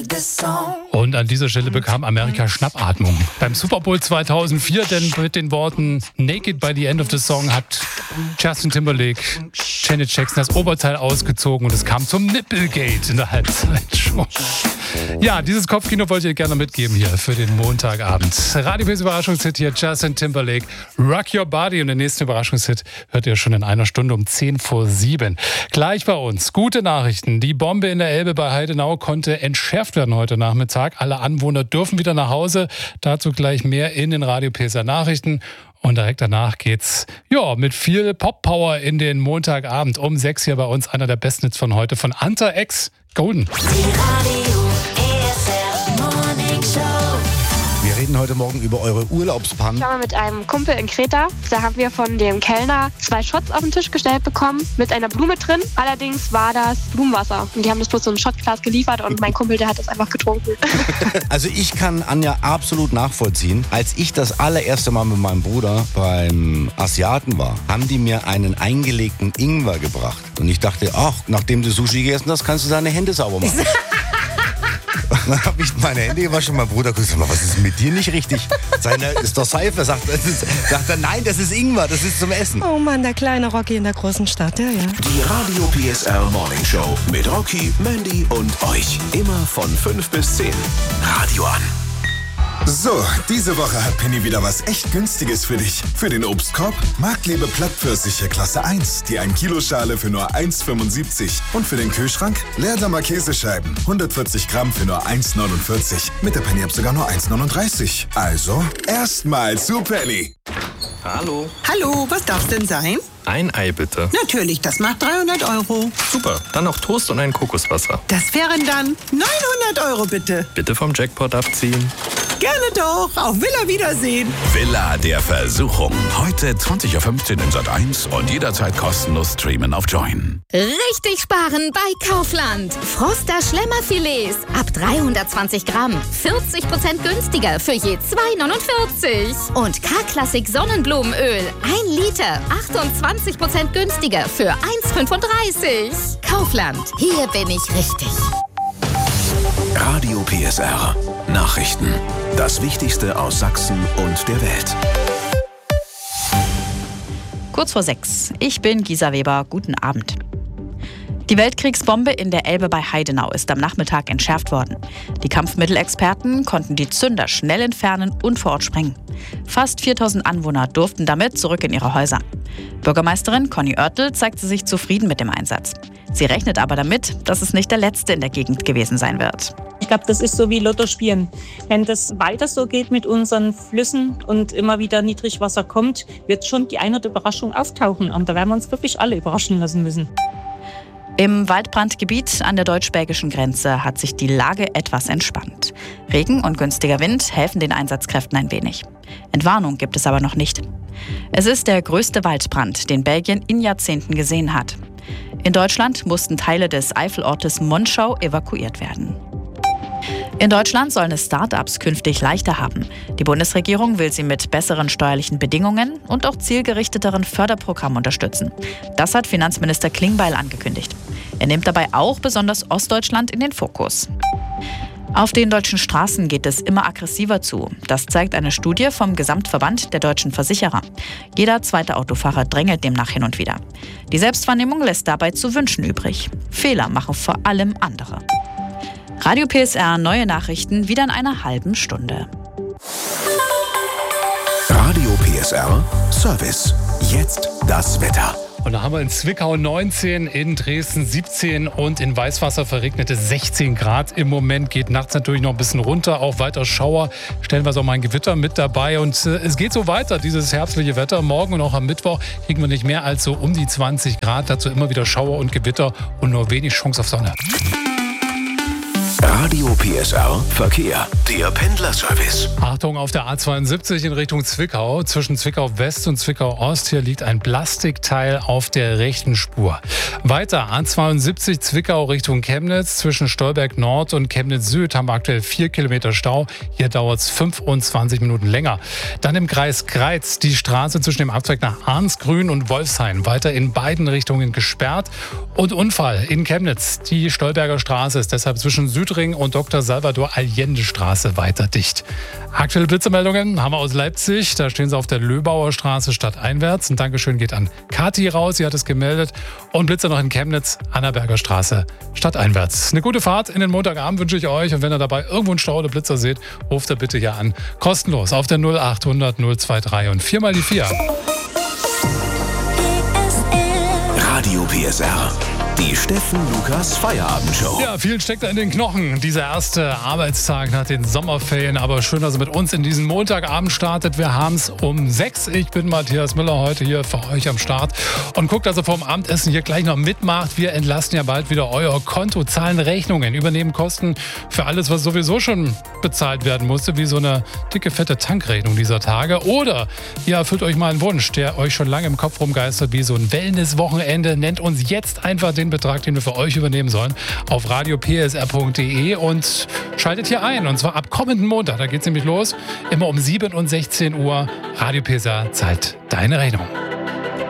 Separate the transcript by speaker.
Speaker 1: Und an dieser Stelle bekam Amerika Schnappatmung. Beim Super Bowl 2004, denn mit den Worten Naked by the end of the song hat Justin Timberlake Janet Jackson das Oberteil ausgezogen und es kam zum Nipplegate in der Halbzeitshow. Ja, dieses Kopfkino wollte ich gerne mitgeben hier für den Montagabend. Radio P's Überraschungshit hier, Justin Timberlake, Rock Your Body. Und den nächsten Überraschungshit hört ihr schon in einer Stunde um 6:50. Gleich bei uns, gute Nachrichten. Die Bombe in der Elbe bei Heidenau konnte entschärft werden heute Nachmittag. Alle Anwohner dürfen wieder nach Hause. Dazu gleich mehr in den Radio P's Nachrichten. Und direkt danach geht's mit viel Pop-Power in den Montagabend um 6 hier bei uns. Einer der besten Hits von heute von Hunter X Golden.
Speaker 2: Wir reden heute Morgen über eure Urlaubspannen.
Speaker 3: Ich war mal mit einem Kumpel in Kreta. Da haben wir von dem Kellner 2 Shots auf den Tisch gestellt bekommen mit einer Blume drin. Allerdings war das Blumenwasser. Und die haben das bloß so ein Shotglas geliefert und mein Kumpel, der hat das einfach getrunken.
Speaker 2: Also ich kann Anja absolut nachvollziehen. Als ich das allererste Mal mit meinem Bruder beim Asiaten war, haben die mir einen eingelegten Ingwer gebracht. Und ich dachte, nachdem du Sushi gegessen hast, kannst du deine Hände sauber machen. Dann habe ich meine Hände gewaschen und mein Bruder gesagt, was ist mit dir nicht richtig? Ist doch Seife. Sagt er, nein, das ist Ingwer, das ist zum Essen.
Speaker 4: Oh Mann, der kleine Rocky in der großen Stadt, ja.
Speaker 5: Die Radio PSR Morning Show mit Rocky, Mandy und euch. Immer von 5 bis 10. Radio an.
Speaker 6: So, diese Woche hat Penny wieder was echt Günstiges für dich. Für den Obstkorb Marktliebe Plattpfirsiche Klasse 1, die 1-Kilo-Schale für nur 1,75. Und für den Kühlschrank Leerdammer Käsescheiben, 140 Gramm für nur 1,49. Mit der Penny-App sogar nur 1,39. Also, erstmal zu Penny.
Speaker 7: Hallo.
Speaker 8: Hallo, was darf's denn sein?
Speaker 7: Ein Ei bitte.
Speaker 8: Natürlich, das macht 300 €.
Speaker 7: Super, dann noch Toast und ein Kokoswasser.
Speaker 8: Das wären dann 900 € bitte.
Speaker 7: Bitte vom Jackpot abziehen.
Speaker 8: Gerne doch, auf Villa Wiedersehen.
Speaker 5: Villa der Versuchung. Heute 20:15 Uhr in Sat.1 und jederzeit kostenlos streamen auf Join.
Speaker 9: Richtig sparen bei Kaufland. Froster Schlemmerfilets ab 320 Gramm. 40% günstiger für je 2,49. Und K-Klassik Sonnenblumenöl 1 Liter. 28% günstiger für 1,35. Kaufland. Hier bin ich richtig.
Speaker 5: Radio PSR. Nachrichten. Das Wichtigste aus Sachsen und der Welt.
Speaker 10: Kurz vor 6. Ich bin Gisa Weber. Guten Abend. Die Weltkriegsbombe in der Elbe bei Heidenau ist am Nachmittag entschärft worden. Die Kampfmittelexperten konnten die Zünder schnell entfernen und vor Ort sprengen. Fast 4000 Anwohner durften damit zurück in ihre Häuser. Bürgermeisterin Conny Oertel zeigte sich zufrieden mit dem Einsatz. Sie rechnet aber damit, dass es nicht der letzte in der Gegend gewesen sein wird.
Speaker 11: Ich glaube, das ist so wie Lotto spielen. Wenn das weiter so geht mit unseren Flüssen und immer wieder Niedrigwasser kommt, wird schon die eine oder andere Überraschung auftauchen. Und da werden wir uns wirklich alle überraschen lassen müssen.
Speaker 10: Im Waldbrandgebiet an der deutsch-belgischen Grenze hat sich die Lage etwas entspannt. Regen und günstiger Wind helfen den Einsatzkräften ein wenig. Entwarnung gibt es aber noch nicht. Es ist der größte Waldbrand, den Belgien in Jahrzehnten gesehen hat. In Deutschland mussten Teile des Eifelortes Monschau evakuiert werden. In Deutschland sollen es Start-ups künftig leichter haben. Die Bundesregierung will sie mit besseren steuerlichen Bedingungen und auch zielgerichteteren Förderprogrammen unterstützen. Das hat Finanzminister Klingbeil angekündigt. Er nimmt dabei auch besonders Ostdeutschland in den Fokus. Auf den deutschen Straßen geht es immer aggressiver zu. Das zeigt eine Studie vom Gesamtverband der deutschen Versicherer. Jeder zweite Autofahrer drängelt demnach hin und wieder. Die Selbstwahrnehmung lässt dabei zu wünschen übrig. Fehler machen vor allem andere. Radio PSR, neue Nachrichten, wieder in einer halben Stunde.
Speaker 5: Radio PSR Service. Jetzt das Wetter.
Speaker 1: Und da haben wir in Zwickau 19, in Dresden 17 und in Weißwasser verregnete 16 Grad. Im Moment geht nachts natürlich noch ein bisschen runter, auch weiter Schauer. Stellenweise auch mal ein Gewitter mit dabei. Und es geht so weiter, dieses herbstliche Wetter. Morgen und auch am Mittwoch kriegen wir nicht mehr als so um die 20 Grad. Dazu immer wieder Schauer und Gewitter und nur wenig Chance auf Sonne.
Speaker 5: Radio PSR Verkehr. Der Pendlerservice.
Speaker 1: Achtung auf der A72 in Richtung Zwickau. Zwischen Zwickau West und Zwickau Ost hier liegt ein Plastikteil auf der rechten Spur. Weiter A72 Zwickau Richtung Chemnitz. Zwischen Stolberg Nord und Chemnitz Süd haben wir aktuell 4 Kilometer Stau. Hier dauert es 25 Minuten länger. Dann im Kreis Greiz die Straße zwischen dem Abzweig nach Arnsgrün und Wolfshain. Weiter in beiden Richtungen gesperrt. Und Unfall in Chemnitz. Die Stolberger Straße ist deshalb zwischen Süd Südring und Dr. Salvador Allende Straße weiter dicht. Aktuelle Blitzermeldungen haben wir aus Leipzig. Da stehen sie auf der Löbauer Straße stadteinwärts. Ein Dankeschön geht an Kathi raus, sie hat es gemeldet. Und Blitzer noch in Chemnitz, Annaberger Straße stadteinwärts. Eine gute Fahrt in den Montagabend wünsche ich euch. Und wenn ihr dabei irgendwo einen Stau oder Blitzer seht, ruft er bitte hier an. Kostenlos auf der 0800 023 und 4 mal die 4.
Speaker 5: Radio PSR. Die Steffen Lukas Feierabendshow.
Speaker 1: Ja, viel steckt da in den Knochen. Dieser erste Arbeitstag nach den Sommerferien. Aber schön, dass ihr mit uns in diesen Montagabend startet. Wir haben es um 6. Ich bin Matthias Müller heute hier für euch am Start. Und guckt, dass ihr vorm Abendessen hier gleich noch mitmacht. Wir entlasten ja bald wieder euer Konto, zahlen Rechnungen, übernehmen Kosten für alles, was sowieso schon bezahlt werden musste, wie so eine dicke, fette Tankrechnung dieser Tage. Oder ihr erfüllt euch mal einen Wunsch, der euch schon lange im Kopf rumgeistert, wie so ein Wellness-Wochenende. Nennt uns jetzt einfach den Betrag, den wir für euch übernehmen sollen, auf radiopsr.de und schaltet hier ein. Und zwar ab kommenden Montag, da geht es nämlich los, immer um 7 und 16 Uhr. Radio PSR zahlt deine Rechnung.